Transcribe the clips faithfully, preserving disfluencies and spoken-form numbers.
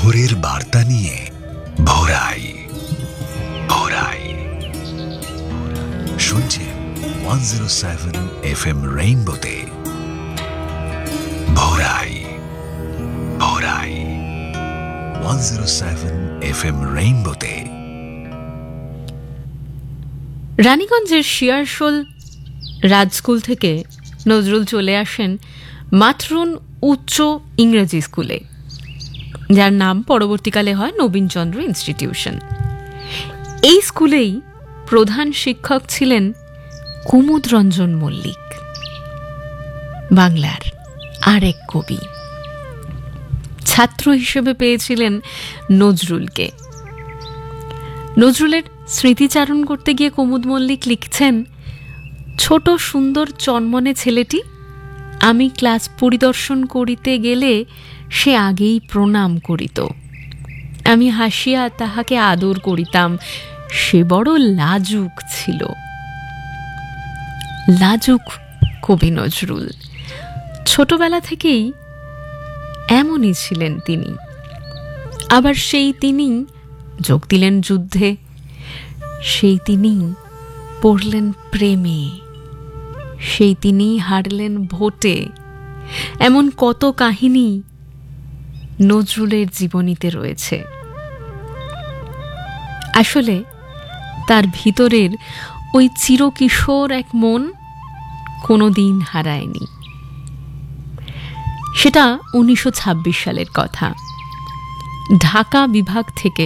ভোরের বার্তা নিয়ে ভোরাই ভোরাই শুনছেন one zero seven F M রেইনবোতে ভোরাই ভোরাই one zero seven F M রেইনবোতে। রানীগঞ্জের Searsole রাজস্কুল থেকে নজরুল চলে আসেন মাতরুন উচ্চ ইংরেজি স্কুলে, যার নাম পরবর্তীকালে হয় নবীনচন্দ্র ইনস্টিটিউশন। এই স্কুলেই প্রধান শিক্ষক ছিলেন কুমুদ রঞ্জন মল্লিক, বাংলার আরেক কবি। ছাত্র হিসেবে পেয়েছিলেন নজরুলকে। নজরুলের স্মৃতিচারণ করতে গিয়ে কুমুদ মল্লিক লিখছেন, ছোট সুন্দর চনমনে ছেলেটি, আমি ক্লাস পরিদর্শন করিতে গেলে সে আগেই প্রণাম করিত। আমি হাসিয়া তাহাকে আদর করিতাম, সে বড় লাজুক ছিল। লাজুক কবি নজরুল ছোটবেলা থেকেই এমনই ছিলেন তিনি। আবার সেই তিনি যোগ দিলেন যুদ্ধে, সেই তিনি পড়লেন প্রেমে, সেই তিনি হারলেন ভোটে। এমন কত কাহিনী নজরুলের জীবনীতে রয়েছে। আসলে তার ভিতরের ওই চিরকিশোর এক মন কোনোদিন হারায়নি। সেটা উনিশশো ছাব্বিশ সালের কথা। ঢাকা বিভাগ থেকে,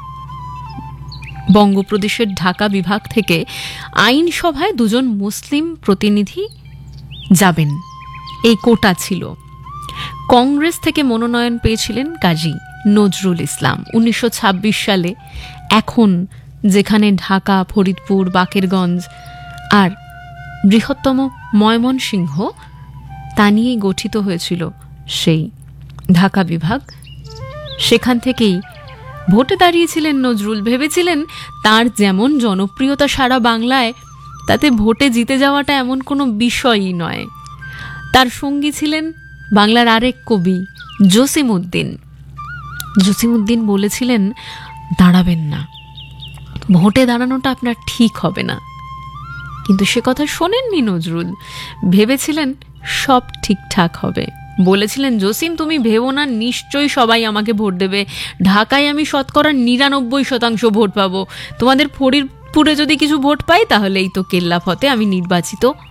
বঙ্গপ্রদেশের ঢাকা বিভাগ থেকে আইনসভায় দুজন মুসলিম প্রতিনিধি যাবেন, এই কোটা ছিল। কংগ্রেস থেকে মনোনয়ন পেয়েছিলেন কাজী নজরুল ইসলাম। উনিশশো ছাব্বিশ সালে এখন যেখানে ঢাকা, ফরিদপুর, বাকেরগঞ্জ আর বৃহত্তম ময়মনসিংহ, তা নিয়েই গঠিত হয়েছিল সেই ঢাকা বিভাগ। সেখান থেকেই ভোটে দাঁড়িয়েছিলেন নজরুল। ভেবেছিলেন তার যেমন জনপ্রিয়তা সারা বাংলায়, তাতে ভোটে জিতে যাওয়াটা এমন কোনো বিষয়ই নয়। তার সঙ্গী ছিলেন বাংলার আরেক কবি জসিমউদ্দিন। জসিমউদ্দিন বলেছিলেন, দাঁড়াবেন না, ভোটে দাঁড়ানোটা আপনার ঠিক হবে না। কিন্তু সে কথা শোনেননি নজরুল। ভেবেছিলেন সব ঠিকঠাক হবে। বলেছিলেন, জসিম তুমি ভেবো না, নিশ্চয়ই সবাই আমাকে ভোট দেবে। ঢাকায় আমি শতকরা নিরানব্বই শতাংশ ভোট পাবো। তোমাদের ফরিদপুরে যদি কিছু ভোট পাই তাহলেই তো কেল্লা ফতে আমি নির্বাচিত